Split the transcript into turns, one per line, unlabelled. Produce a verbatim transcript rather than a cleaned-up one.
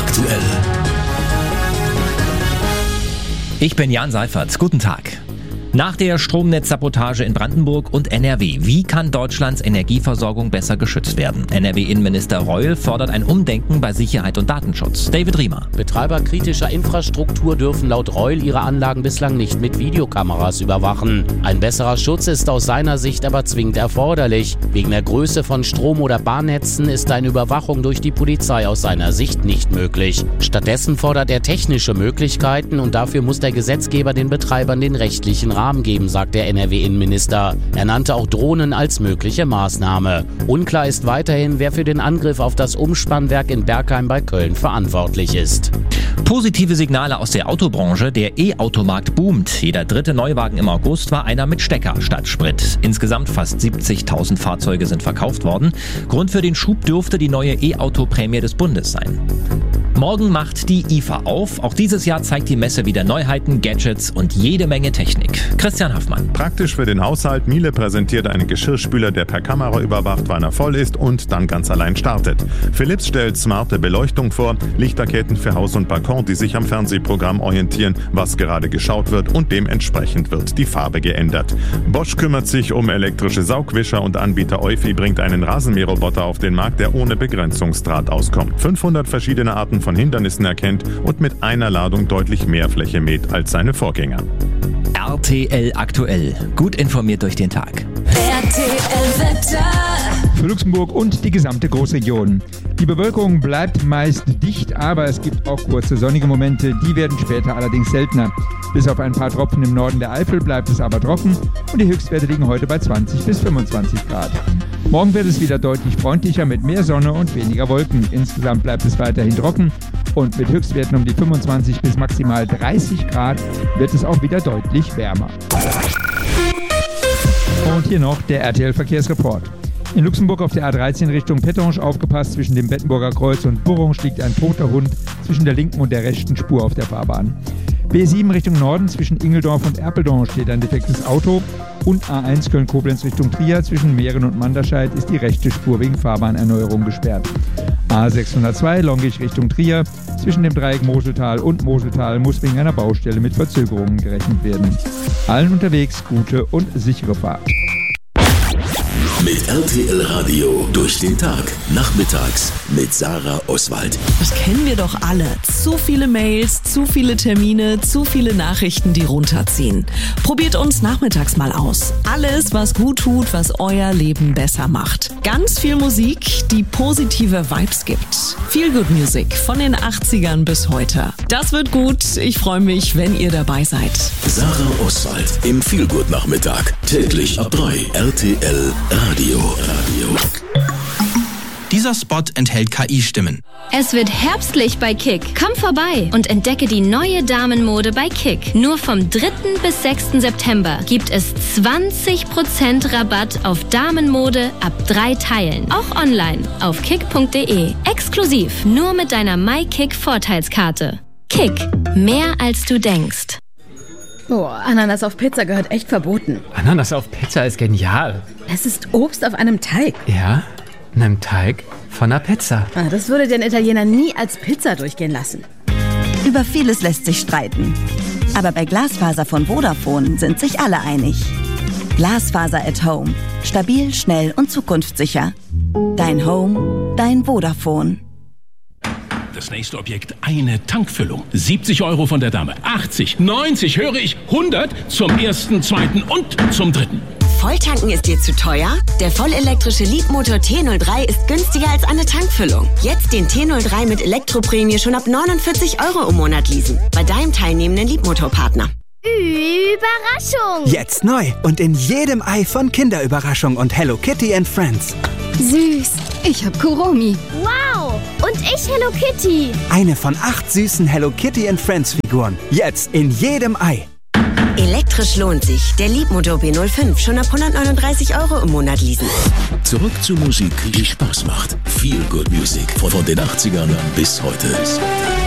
aktuell.
Ich bin Jan Seifert. Guten Tag. Nach der Stromnetzsabotage in Brandenburg und N R W, wie kann Deutschlands Energieversorgung besser geschützt werden? N R W-Innenminister Reul fordert ein Umdenken bei Sicherheit und Datenschutz. David Riemer.
Betreiber kritischer Infrastruktur dürfen laut Reul ihre Anlagen bislang nicht mit Videokameras überwachen. Ein besserer Schutz ist aus seiner Sicht aber zwingend erforderlich. Wegen der Größe von Strom- oder Bahnnetzen ist eine Überwachung durch die Polizei aus seiner Sicht nicht möglich. Stattdessen fordert er technische Möglichkeiten und dafür muss der Gesetzgeber den Betreibern den rechtlichen Rahmen geben, sagt der N R W-Innenminister. Er nannte auch Drohnen als mögliche Maßnahme. Unklar ist weiterhin, wer für den Angriff auf das Umspannwerk in Bergheim bei Köln verantwortlich ist.
Positive Signale aus der Autobranche. Der E-Automarkt boomt. Jeder dritte Neuwagen im August war einer mit Stecker statt Sprit. Insgesamt fast siebzigtausend Fahrzeuge sind verkauft worden. Grund für den Schub dürfte die neue E-Auto-Prämie des Bundes sein. Morgen macht die I F A auf. Auch dieses Jahr zeigt die Messe wieder Neuheiten, Gadgets und jede Menge Technik. Christian Hoffmann.
Praktisch für den Haushalt. Miele präsentiert einen Geschirrspüler, der per Kamera überwacht, wann er voll ist und dann ganz allein startet. Philips stellt smarte Beleuchtung vor, Lichterketten für Haus und Balkon, die sich am Fernsehprogramm orientieren, was gerade geschaut wird, und dementsprechend wird die Farbe geändert. Bosch kümmert sich um elektrische Saugwischer und Anbieter Eufy bringt einen Rasenmäherroboter auf den Markt, der ohne Begrenzungsdraht auskommt. fünfhundert verschiedene Arten von Hindernissen erkennt und mit einer Ladung deutlich mehr Fläche mäht als seine Vorgänger.
R T L aktuell. Gut informiert durch den Tag.
R T L-Wetter.
Für Luxemburg und die gesamte Großregion. Die Bewölkung bleibt meist dicht, aber es gibt auch kurze sonnige Momente, die werden später allerdings seltener. Bis auf ein paar Tropfen im Norden der Eifel bleibt es aber trocken und die Höchstwerte liegen heute bei zwanzig bis fünfundzwanzig Grad. Morgen wird es wieder deutlich freundlicher mit mehr Sonne und weniger Wolken. Insgesamt bleibt es weiterhin trocken und mit Höchstwerten um die fünfundzwanzig bis maximal dreißig Grad wird es auch wieder deutlich wärmer. Und hier noch der R T L-Verkehrsreport. In Luxemburg auf der A dreizehn Richtung Pettonge aufgepasst, zwischen dem Bettenburger Kreuz und Bourronge liegt ein toter Hund zwischen der linken und der rechten Spur auf der Fahrbahn. B sieben Richtung Norden zwischen Ingeldorf und Erpeldorf steht ein defektes Auto und A eins Köln-Koblenz Richtung Trier zwischen Mähren und Manderscheid ist die rechte Spur wegen Fahrbahnerneuerung gesperrt. A sechshundertzwei Longisch Richtung Trier zwischen dem Dreieck Moseltal und Moseltal muss wegen einer Baustelle mit Verzögerungen gerechnet werden. Allen unterwegs gute und sichere Fahrt.
Mit R T L Radio durch den Tag. Nachmittags mit Sarah Oswald.
Das kennen wir doch alle. Zu viele Mails, zu viele Termine, zu viele Nachrichten, die runterziehen. Probiert uns nachmittags mal aus. Alles, was gut tut, was euer Leben besser macht. Ganz viel Musik, die positive Vibes gibt. Feel Good Music von den achtzigern bis heute. Das wird gut. Ich freue mich, wenn ihr dabei seid.
Sarah Oswald im Feel Good Nachmittag. Täglich ab drei. R T L Radio. Radio.
Dieser Spot enthält K I-Stimmen.
Es wird herbstlich bei Kick. Komm vorbei und entdecke die neue Damenmode bei Kick. Nur vom dritten bis sechsten September gibt es zwanzig Prozent Rabatt auf Damenmode ab drei Teilen. Auch online auf kick punkt de. Exklusiv nur mit deiner MyKick-Vorteilskarte. Kick. Mehr als du denkst.
Boah, Ananas auf Pizza gehört echt verboten.
Ananas auf Pizza ist genial.
Es ist Obst auf einem Teig.
Ja, einem Teig von einer Pizza.
Ah, das würde den Italiener nie als Pizza durchgehen lassen.
Über vieles lässt sich streiten. Aber bei Glasfaser von Vodafone sind sich alle einig. Glasfaser at Home. Stabil, schnell und zukunftssicher. Dein Home, dein Vodafone.
Das nächste Objekt, eine Tankfüllung. siebzig Euro von der Dame. achtzig, neunzig, höre ich, hundert zum ersten, zweiten und zum dritten.
Volltanken ist dir zu teuer? Der vollelektrische Leapmotor T null drei ist günstiger als eine Tankfüllung. Jetzt den T null drei mit Elektroprämie schon ab neunundvierzig Euro im Monat leasen. Bei deinem teilnehmenden Leapmotor-Partner.
Überraschung! Jetzt neu und in jedem Ei von Kinderüberraschung und Hello Kitty and Friends.
Süß. Ich hab Kuromi.
Wow. Und ich Hello Kitty.
Eine von acht süßen Hello Kitty and Friends Figuren. Jetzt in jedem Ei.
Elektrisch lohnt sich. Der Leapmotor B null fünf schon ab hundertneununddreißig Euro im Monat leasen.
Zurück zur Musik, die Spaß macht. Feel Good Music von den achtzigern bis heute.